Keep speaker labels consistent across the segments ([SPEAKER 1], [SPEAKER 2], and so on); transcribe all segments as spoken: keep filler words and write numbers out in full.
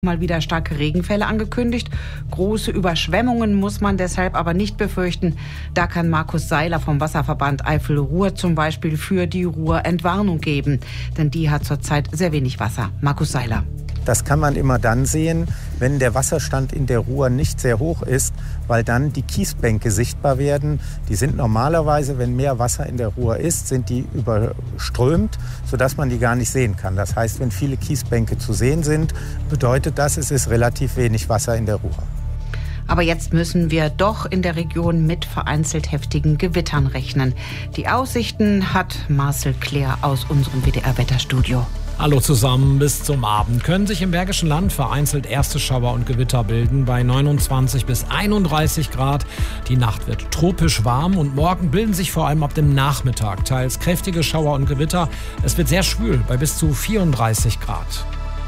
[SPEAKER 1] Mal wieder starke Regenfälle angekündigt. Große Überschwemmungen muss man deshalb aber nicht befürchten. Da kann Markus Seiler vom Wasserverband Eifel-Ruhr zum Beispiel für die Ruhr Entwarnung geben. Denn die hat zurzeit sehr wenig Wasser. Markus Seiler.
[SPEAKER 2] Das kann man immer dann sehen, wenn der Wasserstand in der Ruhr nicht sehr hoch ist, weil dann die Kiesbänke sichtbar werden. Die sind normalerweise, wenn mehr Wasser in der Ruhr ist, sind die überströmt, sodass man die gar nicht sehen kann. Das heißt, wenn viele Kiesbänke zu sehen sind, bedeutet das, es ist relativ wenig Wasser in der Ruhr.
[SPEAKER 1] Aber jetzt müssen wir doch in der Region mit vereinzelt heftigen Gewittern rechnen. Die Aussichten hat Marcel Claire aus unserem W D R-Wetterstudio.
[SPEAKER 3] Hallo zusammen, bis zum Abend können sich im Bergischen Land vereinzelt erste Schauer und Gewitter bilden bei neunundzwanzig bis einunddreißig Grad. Die Nacht wird tropisch warm und morgen bilden sich vor allem ab dem Nachmittag teils kräftige Schauer und Gewitter. Es wird sehr schwül bei bis zu vierunddreißig Grad.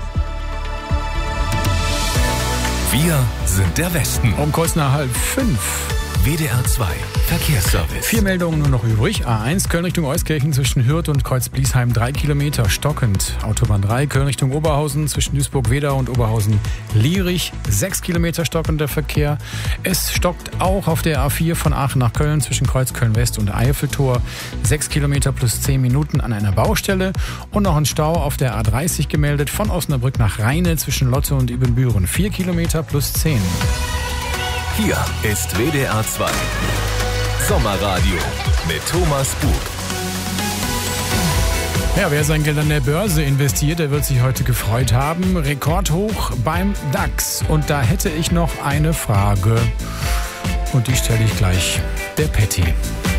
[SPEAKER 4] Wir sind der Westen.
[SPEAKER 5] Um kurz nach halb fünf.
[SPEAKER 4] W D R zwei Verkehrsservice.
[SPEAKER 5] Vier Meldungen nur noch übrig. A eins Köln Richtung Euskirchen zwischen Hürth und Kreuz-Bliesheim drei Kilometer stockend. Autobahn drei Köln Richtung Oberhausen zwischen Duisburg-Wedau und Oberhausen-Lierich sechs Kilometer stockender Verkehr. Es stockt auch auf der A vier von Aachen nach Köln zwischen Kreuz Köln-West und Eiffeltor sechs Kilometer plus zehn Minuten an einer Baustelle. Und noch ein Stau auf der A dreißig gemeldet von Osnabrück nach Rheine zwischen Lotte und Ibbenbüren vier Kilometer plus zehn.
[SPEAKER 4] Hier ist W D R zwei Sommerradio mit Thomas Bug.
[SPEAKER 5] Ja, wer sein Geld an der Börse investiert, der wird sich heute gefreut haben. Rekordhoch beim DAX. Und da hätte ich noch eine Frage. Und die stelle ich gleich der Patty.